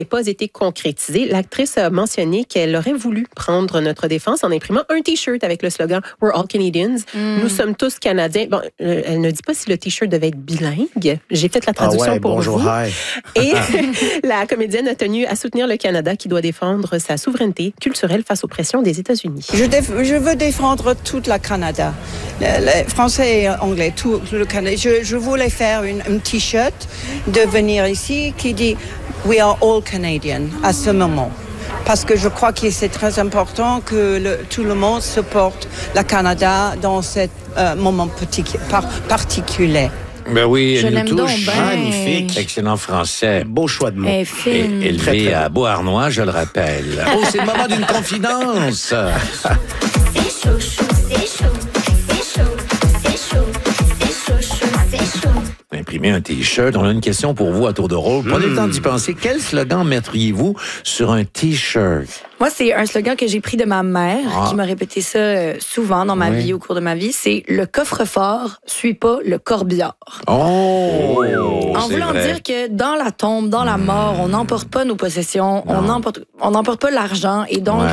pas été concrétisé. L'actrice a mentionné qu'elle aurait voulu prendre notre défense en imprimant un T-shirt avec le slogan « We're all Canadians ». Nous sommes tous Canadiens. Bon, elle ne dit pas si le T-shirt devait être bilingue. J'ai fait la traduction pour bonjour, vous. hi. Et la comédienne a tenu à soutenir le Canada qui doit défendre sa souveraineté culturelle face aux pressions des États-Unis. Je veux défendre tout le Canada, le français et anglais, tout le Canada. Je voulais faire un T-shirt de venir ici qui dit « We are all Canadian » à ce moment. Parce que je crois que c'est très important que tout le monde supporte le Canada dans ce moment particulier. Ben oui, Je l'aime donc bien. Magnifique. Excellent français. Beau choix de mots. Elle est fine. Élevé Très, très à Beauharnois, je le rappelle. Oh, c'est le moment d'une confidence. C'est chaud, chou, c'est chaud, c'est chaud, c'est chaud, c'est chaud, chou, c'est chaud. Imprimer un T-shirt. On a une question pour vous à tour de rôle. Prenez le temps d'y penser. Quel slogan mettriez-vous sur un T-shirt? Moi, c'est un slogan que j'ai pris de ma mère, qui m'a répété ça souvent dans ma vie, au cours de ma vie. C'est « Le coffre-fort suit pas le corbillard ». Oh! En c'est voulant vrai. dire que dans la tombe, dans la mort, on n'emporte pas nos possessions, on n'emporte pas l'argent. Et donc,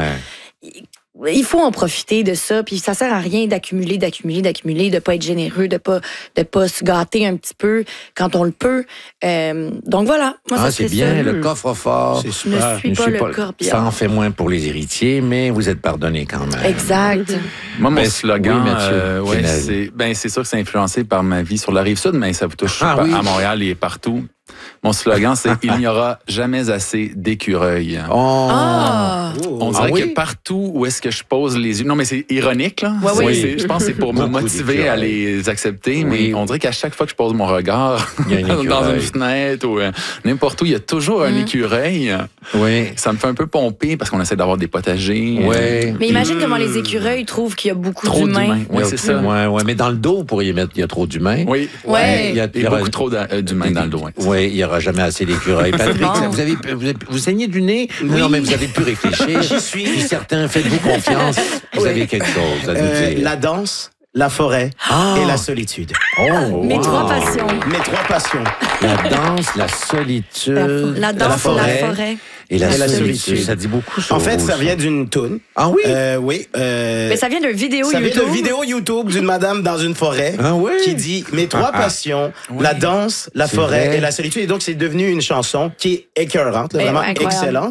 il faut en profiter de ça. Puis ça sert à rien d'accumuler, de pas être généreux, de pas se gâter un petit peu quand on le peut. Donc voilà, moi ça c'est serait bien, ça. le coffre-fort. C'est Ne super. suis pas le corbillard. Ça en fait moins pour les héritiers, mais vous êtes pardonnés quand même. Exact. Moi, mon Ben, slogan, oui, Mathieu, c'est sûr que c'est influencé par ma vie sur la Rive-Sud, mais ça vous touche Ah, oui. à Montréal et partout. Mon slogan, c'est « Il n'y aura jamais assez d'écureuils ». Oh! Ah! On dirait oui? que partout où est-ce que je pose les yeux... Non, mais c'est ironique, là. Ouais, oui. Je pense que c'est pour me Beaucoup motiver à d'écureuils. les accepter, Oui. mais on dirait qu'à chaque fois que je pose mon regard Il y a un dans écureuil. une fenêtre ou n'importe où, il y a toujours un écureuil. Oui. Ça me fait un peu pomper parce qu'on essaie d'avoir des potagers. Oui. Mais imagine comment les écureuils trouvent qu'il y a beaucoup Trop d'humains. d'humains. Oui, c'est ça. Ouais, mais dans le dos, vous pourriez mettre, il y a trop d'humains. Oui. Ouais. Il y a, Et beaucoup trop d'humains dans le dos. Oui, il n'y aura jamais assez d'écureuils. Patrick, bon. vous saignez du nez? Non, mais vous avez pu réfléchir. J'y suis. Puis certains, faites-vous confiance. Vous avez quelque chose à nous dire. La danse, la forêt et la solitude. Oh, Mes wow. trois passions. Mes trois passions. La danse, la solitude. La danse, forêt. la forêt. Et la Et la solitude. solitude. Ça dit beaucoup sur En fait, vous, ça vient d'une toune. Ah oui? Oui. Mais ça vient d'une vidéo Ça vient YouTube. d'une vidéo YouTube d'une madame dans une forêt Ah oui? qui dit mes trois passions, la danse, la C'est forêt vrai. et la solitude. Et donc, c'est devenu une chanson qui est écœurante, là, vraiment incroyable. excellente.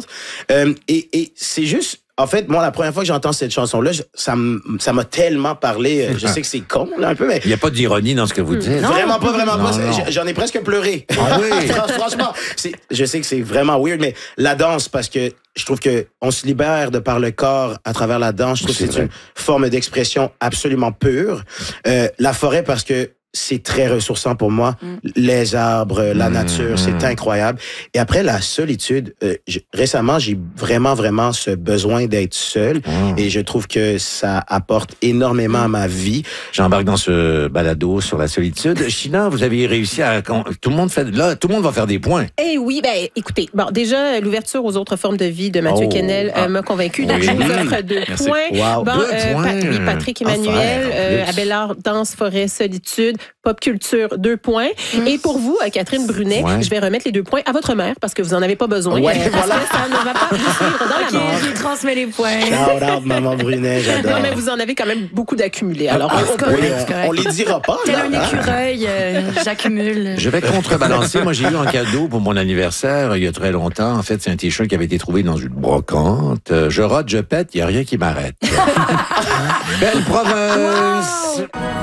Et c'est juste... En fait, moi, la première fois que j'entends cette chanson-là, ça m'a tellement parlé. Je sais que c'est con, là, un peu, mais Il n'y a pas d'ironie dans ce que vous dites. vraiment pas. Non, non. J'en ai presque pleuré. Ah oui? Franchement, je sais que c'est vraiment weird, mais la danse, parce que je trouve que on se libère de par le corps à travers la danse. Je trouve C'est que c'est vrai. une forme d'expression absolument pure. La forêt, parce que c'est très ressourçant pour moi. Les arbres, la nature, c'est incroyable. Et après, la solitude, récemment, j'ai vraiment ce besoin d'être seul. Et je trouve que ça apporte énormément à ma vie. J'embarque dans ce balado sur la solitude. China, vous avez réussi à... Tout le monde va faire des points. Eh oui, ben écoutez, bon, déjà, l'ouverture aux autres formes de vie de Mathieu Oh. Kennel m'a convaincu. Donc, Oui. je vous offre 2 Merci. points. Wow. Bon, 2 points. oui, Patrick Emmanuel, Enfin, en plus. Abélard, danse, forêt, solitude, pop culture, 2 points. Et pour vous, Catherine Brunet, Ouais. je vais remettre les 2 points à votre mère parce que vous en avez pas besoin. Ouais, parce voilà. que ça ne va pas vous suivre dans la mort. OK, je lui transmets les points. Shout out, Maman Brunet, j'adore. Non, mais vous en avez quand même beaucoup d'accumulés. Alors, on peut... Oui, c'est correct. on les dira pas, Tel là, un hein? écureuil, j'accumule. Je vais contrebalancer. Moi, j'ai eu un cadeau pour mon anniversaire il y a très longtemps. En fait, c'est un T-shirt qui avait été trouvé dans une brocante. Je rote, je pète, il n'y a rien qui m'arrête. Belle province!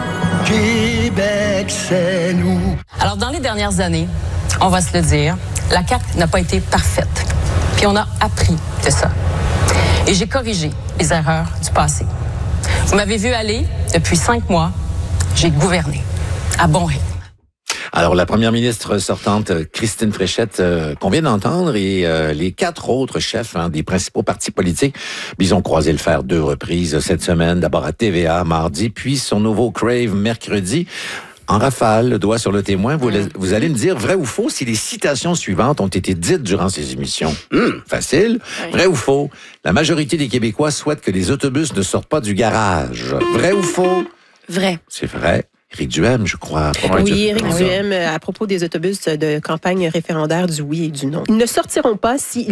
Québec, c'est nous. Alors, dans les dernières années, on va se le dire, la CAQ n'a pas été parfaite. Puis on a appris de ça. Et j'ai corrigé les erreurs du passé. Vous m'avez vu aller depuis 5 mois. J'ai gouverné à bon rythme. Alors, la première ministre sortante, Christine Fréchette, qu'on vient d'entendre, et les 4 autres chefs des principaux partis politiques, ils ont croisé le fer 2 reprises cette semaine. D'abord à TVA mardi, puis sur nouveau Crave mercredi. En rafale, le doigt sur le témoin, vous allez me dire vrai ou faux si les citations suivantes ont été dites durant ces émissions. Facile. Vrai ou faux? La majorité des Québécois souhaitent que les autobus ne sortent pas du garage. Vrai ou faux? Vrai. C'est vrai. Éric Duhem, je crois. Oui, Éric Duhem, à propos des autobus de campagne référendaire du oui et du non. Ils ne sortiront pas si